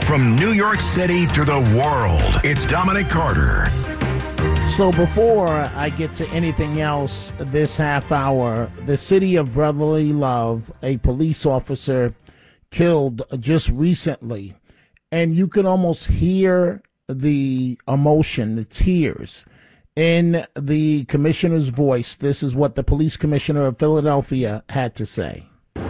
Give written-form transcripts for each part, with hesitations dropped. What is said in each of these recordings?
From New York City to the world, it's Dominic Carter. So before I get to anything else this half hour, the city of brotherly love, a police officer killed just recently, and you can almost hear the emotion, the tears in the commissioner's voice. This is what the police commissioner of Philadelphia had to say.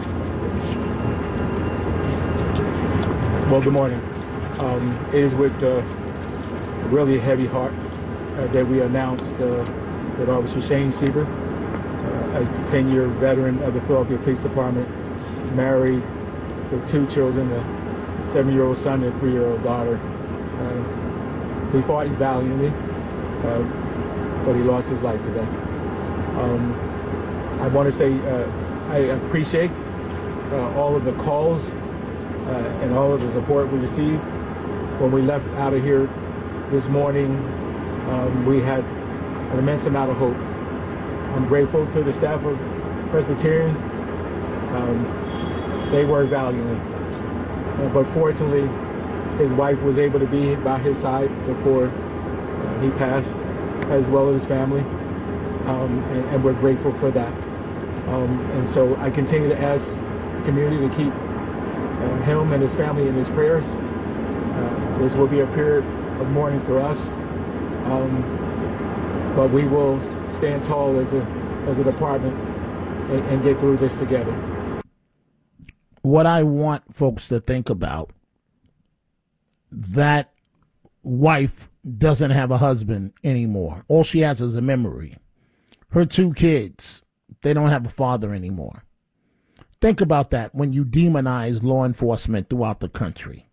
Well, good morning. It is with really a heavy heart that we announced that Officer Shane Sieber, a 10-year veteran of the Philadelphia Police Department, married with 2 children, a 7-year-old son and a 3-year-old daughter. He fought valiantly, but he lost his life today. I want to say I appreciate all of the calls and all of the support we received. When we left out of here this morning, we had an immense amount of hope. I'm grateful to the staff of Presbyterian. They worked valiantly. But fortunately, his wife was able to be by his side before he passed, as well as his family. And we're grateful for that. And so I continue to ask the community to keep him and his family in his prayers. This will be a period of mourning for us, but we will stand tall as a department and get through this together. What I want folks to think about, that wife doesn't have a husband anymore. All she has is a memory. Her 2 kids, they don't have a father anymore. Think about that when you demonize law enforcement throughout the country.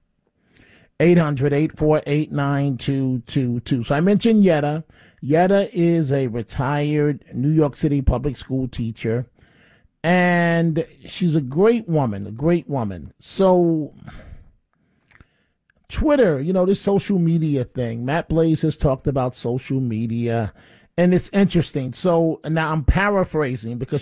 800-848-9222. So I mentioned Yetta. Yetta is a retired New York City public school teacher, and she's a great woman, So Twitter, this social media thing, Matt Blaze has talked about social media, and it's interesting. So now I'm paraphrasing because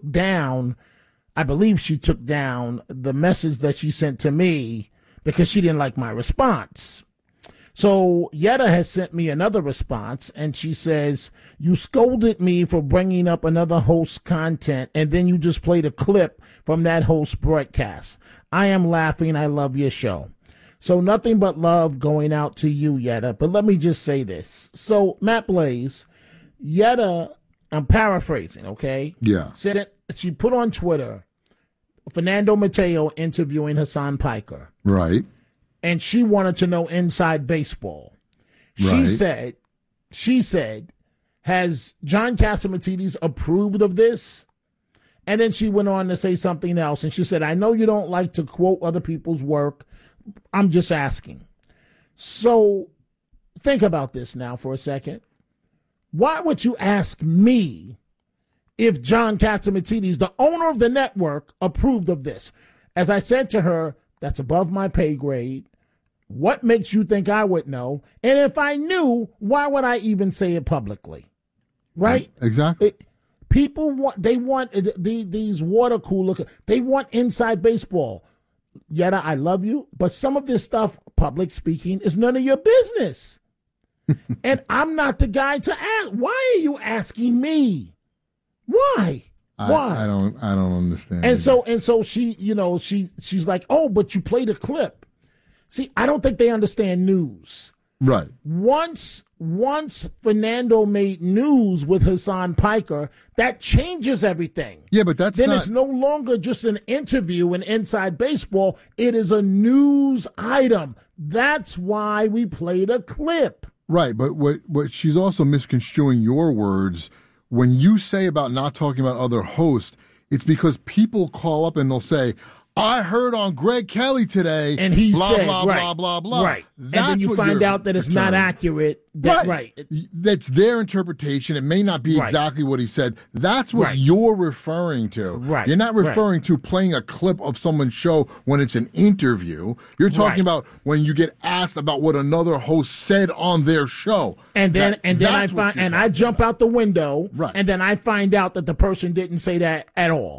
I believe she took down the message that she sent to me because she didn't like my response. So Yetta has sent me another response, and she says, "You scolded me for bringing up another host's content, and then you just played a clip from that host's broadcast. I am laughing. I love your show." So nothing but love going out to you, Yetta. But let me just say this. So Matt Blaze, Yetta, I'm paraphrasing, okay? Yeah. She put on Twitter Fernando Mateo interviewing Hassan Piker. Right. And she wanted to know inside baseball. She said, has John Catsimatidis approved of this? And then she went on to say something else. And she said, I know you don't like to quote other people's work. I'm just asking. So think about this now for a second. Why would you ask me if John Catsimatidis, the owner of the network, approved of this? As I said to her, that's above my pay grade. What makes you think I would know? And if I knew, why would I even say it publicly? Right? Exactly. People want these water cooler, they want inside baseball. Yetta, I love you, but some of this stuff, public speaking, is none of your business. And I'm not the guy to ask. Why are you asking me? Why? Why? I don't understand. And so she, she's like, oh, but you played a clip. See, I don't think they understand news. Right. Once Fernando made news with Hassan Piker, that changes everything. Yeah, but it's no longer just an interview in Inside Baseball. It is a news item. That's why we played a clip. Right, but what she's also misconstruing your words. When you say about not talking about other hosts, it's because people call up and they'll say, I heard on Greg Kelly today, and he blah, said, blah, right, blah, blah, blah. Right. And then you find out that it's not accurate. Right. That's their interpretation. It may not be exactly what he said. That's what you're referring to. Right. You're not referring to playing a clip of someone's show when it's an interview. You're talking about when you get asked about what another host said on their show. And then I jump out the window, and then I find out that the person didn't say that at all.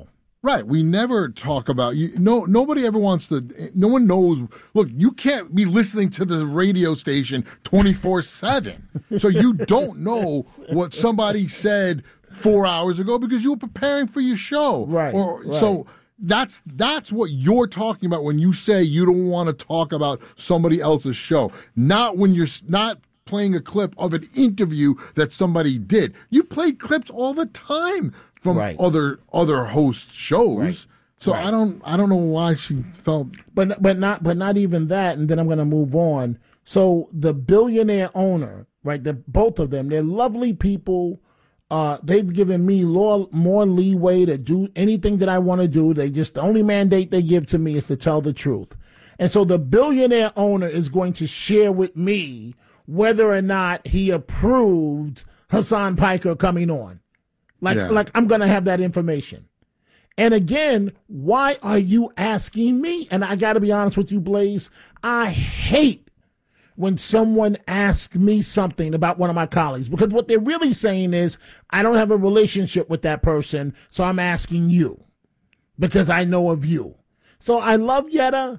Right. We never talk about you. No, nobody ever wants to. No one knows. Look, you can't be listening to the radio station 24/7, so you don't know what somebody said 4 hours ago because you were preparing for your show. Right. Right. So that's what you're talking about when you say you don't want to talk about somebody else's show. Not when you're not playing a clip of an interview that somebody did. You play clips all the time from other host shows. Right. So I don't know why she felt but not even that, and then I'm gonna move on. So the billionaire owner, right, both of them, they're lovely people. They've given me more leeway to do anything that I want to do. The only mandate they give to me is to tell the truth. And so the billionaire owner is going to share with me whether or not he approved Hassan Piker coming on. Like I'm going to have that information. And again, why are you asking me? And I got to be honest with you, Blaze. I hate when someone asks me something about one of my colleagues, because what they're really saying is, I don't have a relationship with that person, so I'm asking you because I know of you. So I love Yetta,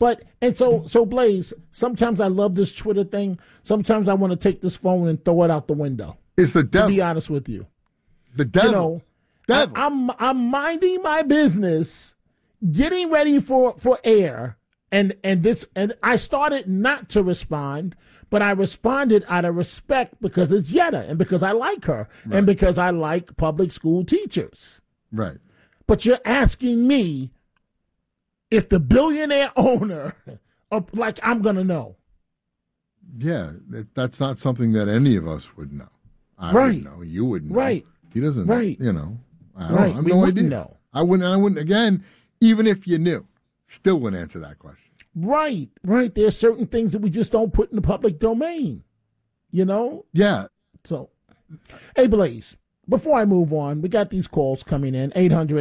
so Blaze, sometimes I love this Twitter thing. Sometimes I want to take this phone and throw it out the window. It's the devil. To be honest with you. The devil. Devil. I'm minding my business, getting ready for air, and I started not to respond, but I responded out of respect because it's Yetta and because I like her and because I like public school teachers. Right. But you're asking me if the billionaire owner, I'm going to know. Yeah, that's not something that any of us would know. I would know. You would know. Right. He doesn't know. You know. I don't know. I have we no wouldn't idea. know. I wouldn't, again, even if you knew, still wouldn't answer that question. Right. There's certain things that we just don't put in the public domain, you know? Yeah. So, hey, Blaze, before I move on, we got these calls coming in,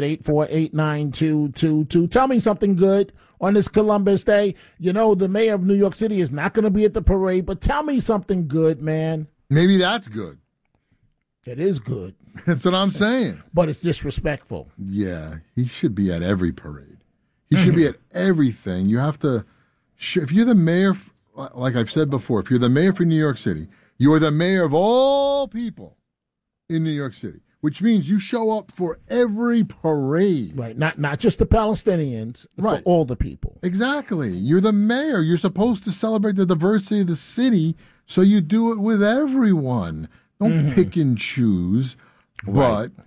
800-848-9222. Tell me something good on this Columbus Day. You know, the mayor of New York City is not going to be at the parade, but tell me something good, man. Maybe that's good. It is good. That's what I'm saying. But it's disrespectful. Yeah, he should be at every parade. He should be at everything. You have to, if you're the mayor, like I've said before, if you're the mayor for New York City, you're the mayor of all people in New York City, which means you show up for every parade. Right, not just the Palestinians, for all the people. Exactly. You're the mayor. You're supposed to celebrate the diversity of the city, so you do it with everyone. Don't pick and choose. Right. But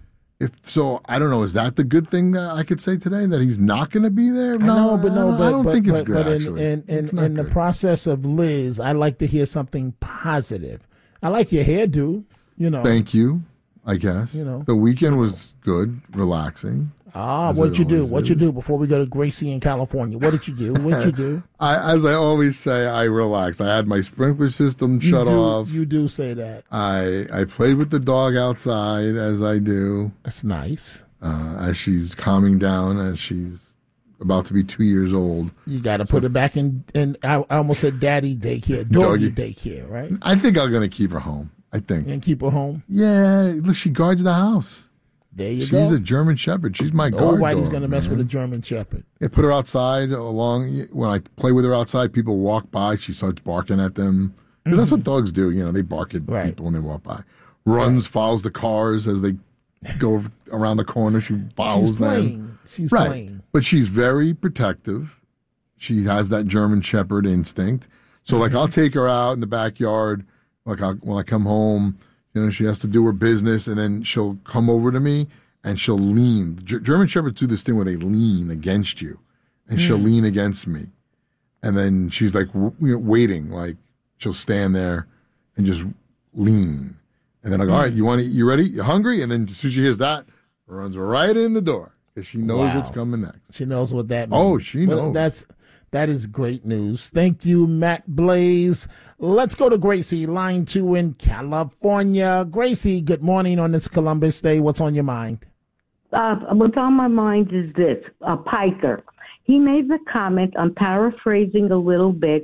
I don't know. Is that the good thing that I could say today, that he's not going to be there? I don't think it's good. But in the process of Liz, I like to hear something positive. I like your hairdo. You know. Thank you. I guess. You know, the weekend was good, relaxing. What'd you do? What'd you do before we go to Gracie in California? What did you do? What'd you do? As I always say, I relaxed. I had my sprinkler system shut off. You do say that. I played with the dog outside, as I do. That's nice. As she's calming down, as she's about to be 2 years old. You got to put her back in, I almost said daddy daycare, doggy daycare, right? I think I'm going to keep her home. I think. And keep her home? Yeah. Look, she guards the house. There you go. She's a German Shepherd. She's my guard dog. Nobody's going to mess with a German Shepherd. Yeah, put her outside when I play with her outside, people walk by, she starts barking at them. Because that's what dogs do. You know, they bark at people when they walk by. Runs, follows the cars as they go around the corner. She follows them. She's playing. But she's very protective. She has that German Shepherd instinct. So, I'll take her out in the backyard. When I come home, you know, she has to do her business, and then she'll come over to me and she'll lean. German Shepherds do this thing where they lean against you, and she'll lean against me, and then she's waiting, she'll stand there and just lean, and then I go, all right, you ready? You hungry? And then as soon as she hears that, runs right in the door because she knows what's coming next. She knows what that means. Oh, she knows. That is great news. Thank you, Matt Blaze. Let's go to Gracie, line 2 in California. Gracie, good morning on this Columbus Day. What's on your mind? What's on my mind is this, Piker. He made the comment, I'm paraphrasing a little bit,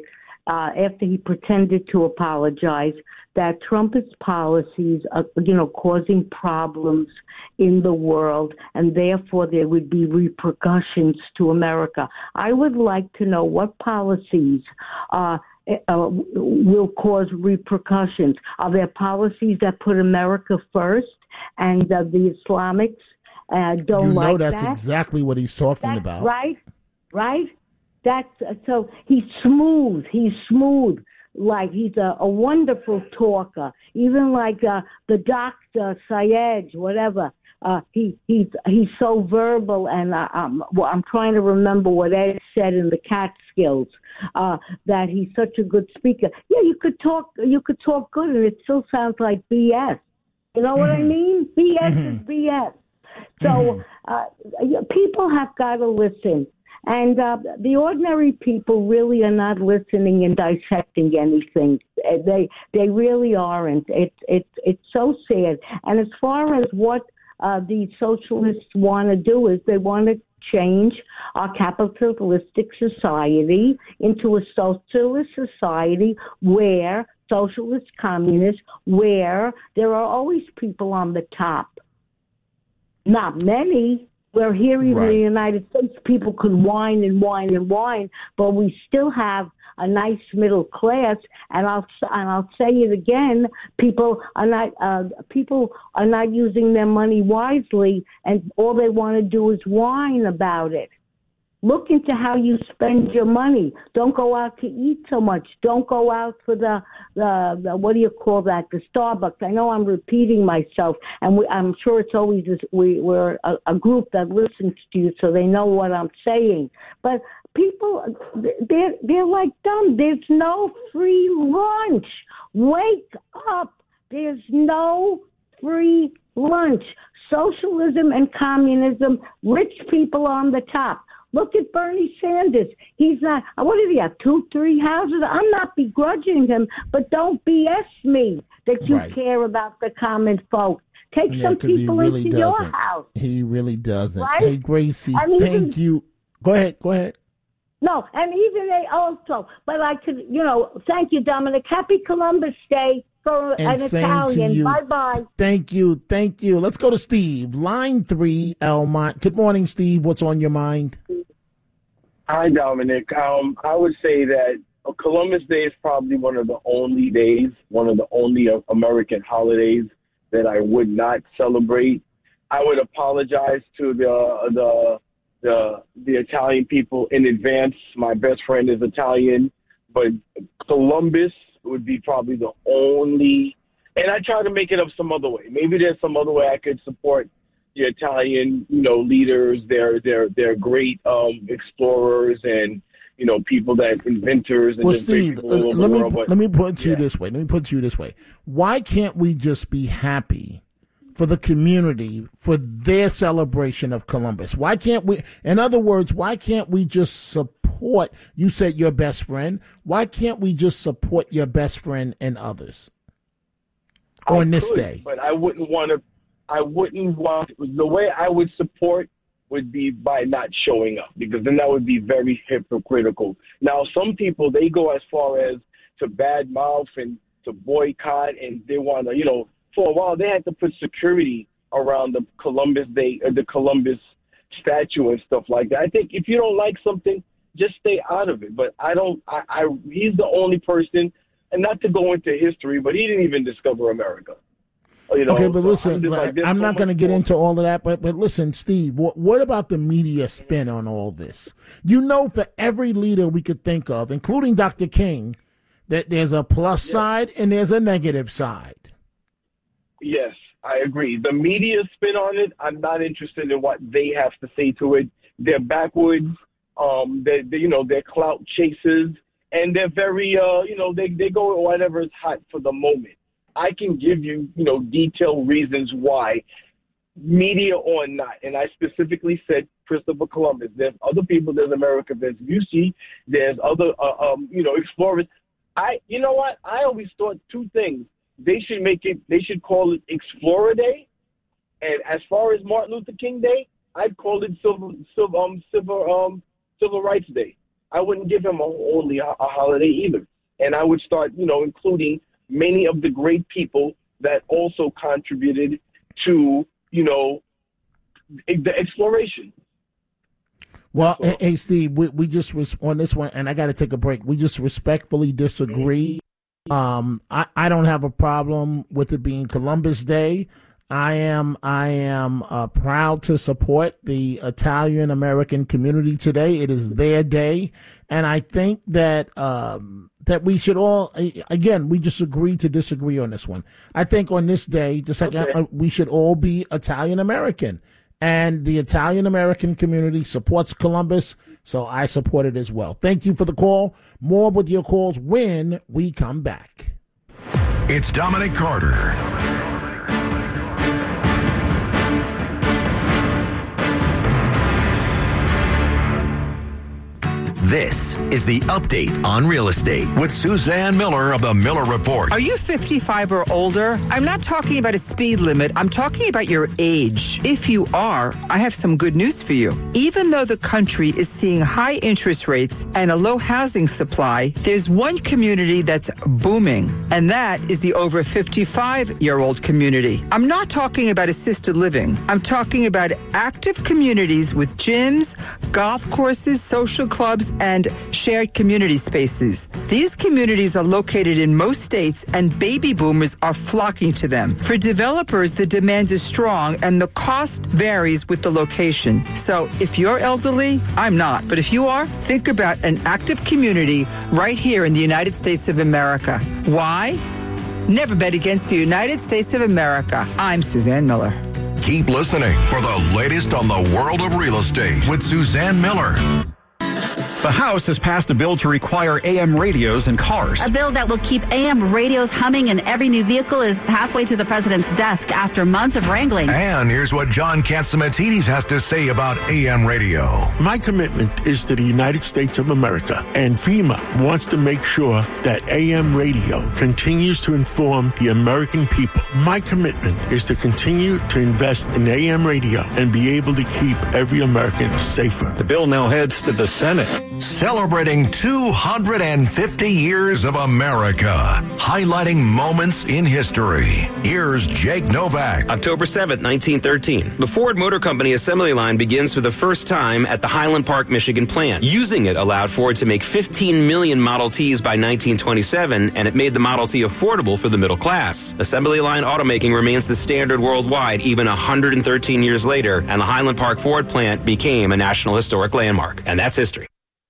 after he pretended to apologize, that Trumpist policies are, causing problems in the world, and therefore there would be repercussions to America. I would like to know what policies will cause repercussions. Are there policies that put America first and the Islamics don't like that? That's exactly what he's talking about. Right? That's so he's smooth. Like he's a wonderful talker. Even like the doctor Syed, whatever. He's so verbal, and I'm trying to remember what Ed said in the Catskills, that he's such a good speaker. Yeah, you could talk good, and it still sounds like BS. You know what I mean? BS is BS. So people have got to listen. And the ordinary people really are not listening and dissecting anything. They really aren't. It's so sad. And as far as what the socialists want to do is they want to change our capitalistic society into a socialist society where socialist communists, where there are always people on the top. Not many. We're here in the United States. People could whine and whine and whine, but we still have a nice middle class. And I'll say it again: people are not using their money wisely, and all they want to do is whine about it. Look into how you spend your money. Don't go out to eat so much. Don't go out for the what do you call that? The Starbucks. I know I'm repeating myself, and I'm sure it's always we're a group that listens to you, so they know what I'm saying. But people, they're like dumb. There's no free lunch. Wake up. There's no free lunch. Socialism and communism, rich people on the top. Look at Bernie Sanders. He's not, what does he have, 2-3 houses? I'm not begrudging him, but don't BS me that you care about the common folk. Take some people into your house. He really doesn't. Right? Hey, Gracie, thank you. Go ahead. No, and even they also, but I could, thank you, Dominic. Happy Columbus Day. For an Italian. Bye-bye. Thank you. Let's go to Steve. Line 3, Elmont. Good morning, Steve. What's on your mind? Hi, Dominic. I would say that Columbus Day is probably one of the only American holidays that I would not celebrate. I would apologize to the Italian people in advance. My best friend is Italian, but Columbus would be probably the only, and I try to make it up some other way. Maybe there's some other way I could support the Italian, leaders. They're great explorers and people that inventors and Steve, let me put it to you this way. Why can't we just be happy for the community for their celebration of Columbus? Why can't we? In other words, why can't we just support? You said your best friend. Why can't we just support your best friend and others on this day? But I wouldn't want. The way I would support would be by not showing up, because then that would be very hypocritical. Now, some people, they go as far as to badmouth and to boycott, and they want to, for a while they had to put security around the Columbus Day, the Columbus statue and stuff like that. I think if you don't like something, just stay out of it. But he's the only person, and not to go into history, but he didn't even discover America. Okay, but listen, I'm not going to get into all of that, but listen, Steve, what about the media spin on all this? For every leader we could think of, including Dr. King, that there's a plus side and there's a negative side. Yes, I agree. The media spin on it, I'm not interested in what they have to say to it. They're backwoods. They're clout chasers, and they're very, they go whatever is hot for the moment. I can give you, detailed reasons why, media or not. And I specifically said Christopher Columbus. There's other people. There's America Vespucci. There's other, explorers. I always thought two things. They should call it Explorer Day. And as far as Martin Luther King Day, I'd call it Civil Rights Day. I wouldn't give him only a holiday either. And I would start, including many of the great people that also contributed to, the exploration. Well, hey, Steve, we just on this one, and I got to take a break. We just respectfully disagree. I don't have a problem with it being Columbus Day. I am proud to support the Italian American community today. It is their day, and I think that that we should all, again, we just agree to disagree on this one. I think on this day, we should all be Italian American, and the Italian American community supports Columbus, so I support it as well. Thank you for the call. More with your calls when we come back. It's Dominic Carter. This is the Update on Real Estate with Suzanne Miller of the Miller Report. Are you 55 or older? I'm not talking about a speed limit. I'm talking about your age. If you are, I have some good news for you. Even though the country is seeing high interest rates and a low housing supply, there's one community that's booming, and that is the over 55-year-old community. I'm not talking about assisted living. I'm talking about active communities with gyms, golf courses, social clubs, and shared community spaces. These communities are located in most states, and baby boomers are flocking to them. For developers, the demand is strong and the cost varies with the location. So if you're elderly, I'm not. But if you are, think about an active community right here in the United States of America. Why? Never bet against the United States of America. I'm Suzanne Miller. Keep listening for the latest on the world of real estate with Suzanne Miller. The House has passed a bill to require AM radios in cars. A bill that will keep AM radios humming in every new vehicle is halfway to the president's desk after months of wrangling. And here's what John Catsimatidis has to say about AM radio. My commitment is to the United States of America, and FEMA wants to make sure that AM radio continues to inform the American people. My commitment is to continue to invest in AM radio and be able to keep every American safer. The bill now heads to the Senate. Celebrating 250 years of America, highlighting moments in history. Here's Jake Novak. October 7th, 1913. The Ford Motor Company assembly line begins for the first time at the Highland Park, Michigan plant. Using it allowed Ford to make 15 million Model Ts by 1927, and it made the Model T affordable for the middle class. Assembly line automaking remains the standard worldwide even 113 years later, and the Highland Park Ford plant became a National Historic Landmark. And that's history.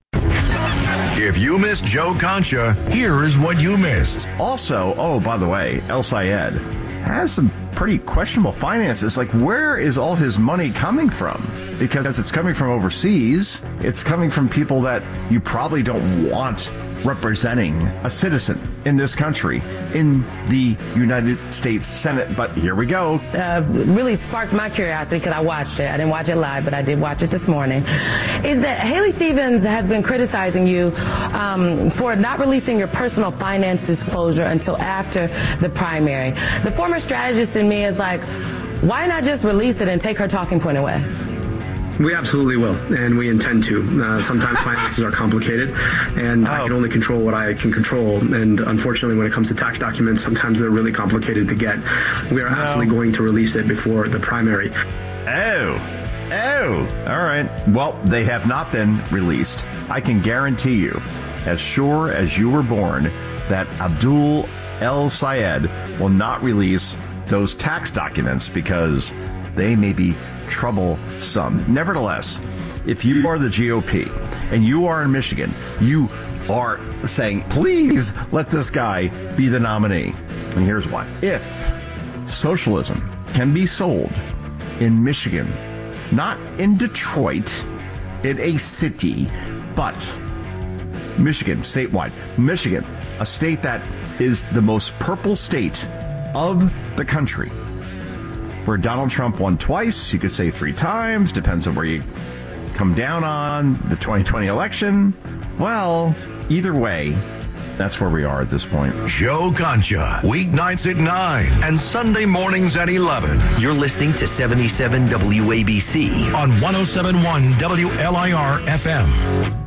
If you missed Joe Concha, here's what you missed. Also, by the way, El Sayed has some pretty questionable finances. Like, where is all his money coming from? Because it's coming from overseas. It's coming from people that you probably don't want representing a citizen in this country in the United States Senate. But here we go. Really sparked my curiosity because I watched it. I didn't watch it live, but I did watch it this morning. Is that Haley Stevens has been criticizing you for not releasing your personal finance disclosure until after the primary. The former strategist in me is like, why not just release it and take her talking point away? We absolutely will, and we intend to. Sometimes finances are complicated, and I can only control what I can control. And unfortunately, when it comes to tax documents, sometimes they're really complicated to get. We are absolutely going to release it before the primary. All right. Well, they have not been released. I can guarantee you, as sure as you were born, that Abdul El Sayed will not release those tax documents because they may be troublesome. Nevertheless, if you are the GOP and you are in Michigan, you are saying, please let this guy be the nominee. And here's why. If socialism can be sold in Michigan, not in Detroit, in a city, but Michigan, statewide. Michigan, a state that is the most purple state of the country, where Donald Trump won twice, you could say 3 times, depends on where you come down on the 2020 election. Well, either way, that's where we are at this point. Joe Concha, weeknights at 9 and Sunday mornings at 11. You're listening to 77 WABC on 107.1 WLIR FM.